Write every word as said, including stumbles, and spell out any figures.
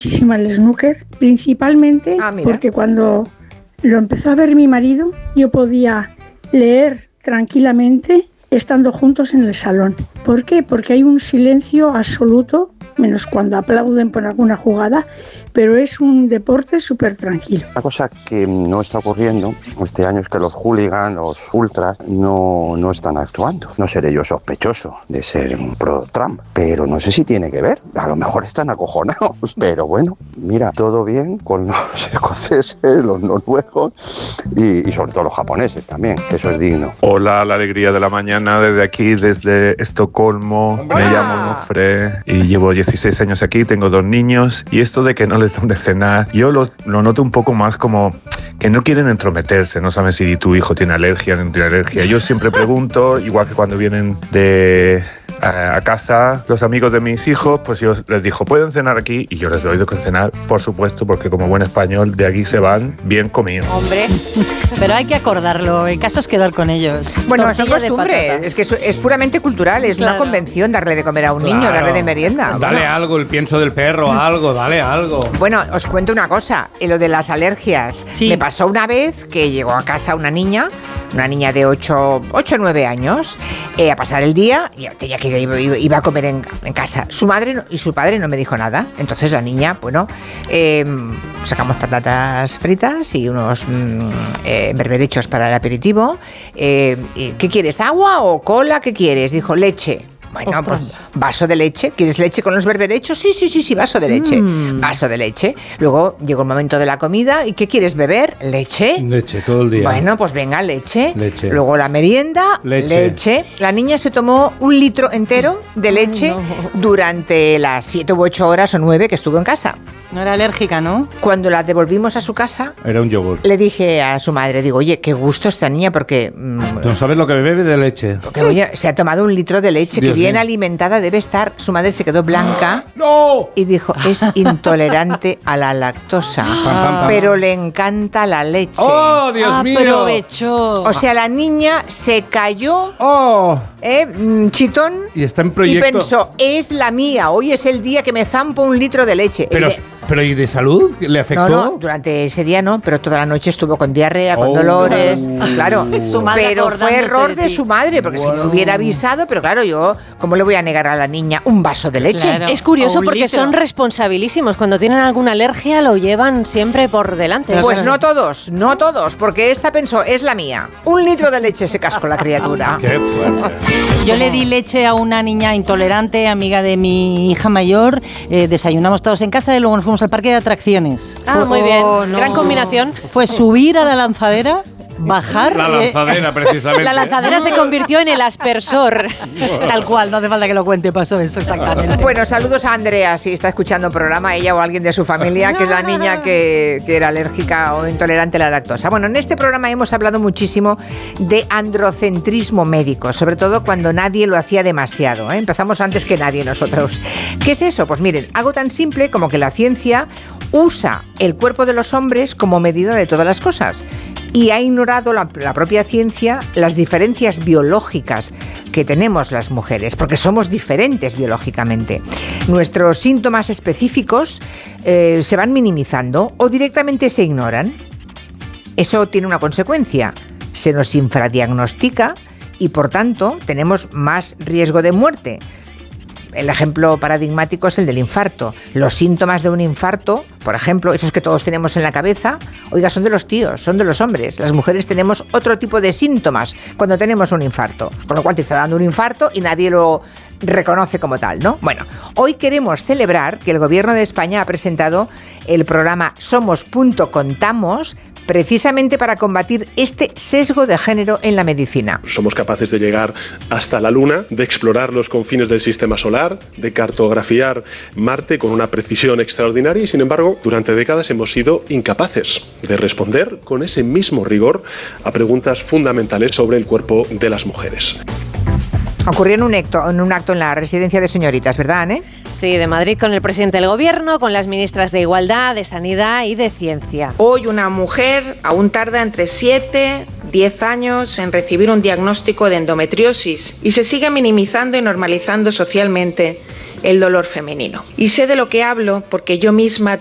muchísimo al snooker, principalmente ah, porque cuando lo empezó a ver mi marido, yo podía leer tranquilamente estando juntos en el salón. ¿Por qué? Porque hay un silencio absoluto, menos cuando aplauden por alguna jugada, pero es un deporte súper tranquilo. Una cosa que no está ocurriendo este año es que los hooligans, los ultras, no, no están actuando. No seré yo sospechoso de ser un pro-Trump, pero no sé si tiene que ver. A lo mejor están acojonados, pero bueno, mira, todo bien con los escoceses, los noruegos y, y sobre todo los japoneses también, que eso es digno. Hola, la alegría de la mañana desde aquí, desde Estocolmo. Me llamo Nofre y llevo dieciséis años aquí, tengo dos niños y esto de que no les dan de cenar, yo lo, lo noto un poco más como que no quieren entrometerse, no saben si tu hijo tiene alergia o no tiene alergia. Yo siempre pregunto, igual que cuando vienen de a, a casa los amigos de mis hijos, pues yo les digo, ¿pueden cenar aquí? Y yo les doy de cenar, por supuesto, porque como buen español, de aquí se van bien comidos. Hombre, pero hay que acordarlo, el caso es quedar con ellos. Bueno, Tortilla son costumbres, es que es, es puramente cultural, es claro. Una convención darle de comer a un claro. niño, darle de merienda. Dale bueno. algo, el pienso del perro, algo, dale algo. Bueno, os cuento una cosa, en lo de las alergias. Sí. Me pasó una vez que llegó a casa una niña, una niña de ocho o nueve años, eh, a pasar el día, y tenía que iba, iba a comer en, en casa. Su madre no, y su padre no me dijo nada. Entonces la niña, bueno, eh, sacamos patatas fritas y unos mm, eh, berberechos para el aperitivo. Eh, ¿Qué quieres, agua o cola? ¿Qué quieres? Dijo, leche. Bueno, Ostras. pues vaso de leche. ¿Quieres leche con los berberechos? Sí, sí, sí, sí, vaso de leche. Mm. Vaso de leche. Luego llegó el momento de la comida. ¿Y qué quieres beber? ¿Leche? Leche, todo el día. Bueno, pues venga, leche. Leche. Luego la merienda, leche. leche. La niña se tomó un litro entero de leche Ay, no. durante las siete u ocho horas o nueve que estuvo en casa. No era alérgica, ¿no? Cuando la devolvimos a su casa... Era un yogur. Le dije a su madre, digo, oye, qué gusto esta niña porque... Mmm, ¿no sabes lo que bebe de leche? Porque oye, se ha tomado un litro de leche, Dios que bien mío. alimentada debe estar. Su madre se quedó blanca. ¡No! Y dijo, es intolerante a la lactosa, pam, pam, pam. pero le encanta la leche. ¡Oh, Dios ah, mío! Aprovechó. O sea, la niña se cayó, ¡oh! Eh, chitón, y está en proyecto. Y pensó, es la mía, hoy es el día que me zampo un litro de leche. Pero... de, ¿Pero y de salud? ¿Le afectó? No, no, durante ese día no, pero toda la noche estuvo con diarrea, con oh, dolores, no. claro. Su madre pero fue error de, de su madre, porque wow. si me hubiera avisado, pero claro, yo, ¿cómo le voy a negar a la niña un vaso de leche? Claro. Es curioso porque litro. son responsabilísimos. Cuando tienen alguna alergia lo llevan siempre por delante. Pues no todos, no todos, porque esta pensó, es la mía. Un litro de leche se cascó la criatura. Qué fuerte. Yo le di leche a una niña intolerante, amiga de mi hija mayor. Eh, desayunamos todos en casa y luego nos fuimos al parque de atracciones. Ah, Fue, muy bien. Oh, no. Gran combinación. Fue subir a la lanzadera, bajar... La lanzadera, eh, precisamente. La lanzadera se convirtió en el aspersor. Tal cual, no hace falta que lo cuente, pasó eso exactamente. Bueno, saludos a Andrea, si está escuchando el programa, ella o alguien de su familia, que es la niña que, que era alérgica o intolerante a la lactosa. Bueno, en este programa hemos hablado muchísimo de androcentrismo médico, sobre todo cuando nadie lo hacía demasiado, ¿eh? Empezamos antes que nadie nosotros. ¿Qué es eso? Pues miren, algo tan simple como que la ciencia usa el cuerpo de los hombres como medida de todas las cosas y ha ignorado la, la propia ciencia las diferencias biológicas que tenemos las mujeres, porque somos diferentes biológicamente. Nuestros síntomas específicos eh, se van minimizando o directamente se ignoran. Eso tiene una consecuencia, se nos infradiagnostica y por tanto tenemos más riesgo de muerte. El ejemplo paradigmático es el del infarto. Los síntomas de un infarto, por ejemplo, esos que todos tenemos en la cabeza, oiga, son de los tíos, son de los hombres. Las mujeres tenemos otro tipo de síntomas cuando tenemos un infarto, con lo cual te está dando un infarto y nadie lo reconoce como tal, ¿no? Bueno, hoy queremos celebrar que el Gobierno de España ha presentado el programa Somos punto contamos, precisamente para combatir este sesgo de género en la medicina. Somos capaces de llegar hasta la Luna, de explorar los confines del sistema solar, de cartografiar Marte con una precisión extraordinaria y, sin embargo, durante décadas hemos sido incapaces de responder con ese mismo rigor a preguntas fundamentales sobre el cuerpo de las mujeres. Ocurrió en un acto en, un acto en la residencia de señoritas, ¿verdad, Anne? Sí, de Madrid, con el presidente del Gobierno, con las ministras de Igualdad, de Sanidad y de Ciencia. Hoy una mujer aún tarda entre siete, diez años en recibir un diagnóstico de endometriosis y se sigue minimizando y normalizando socialmente el dolor femenino. Y sé de lo que hablo porque yo misma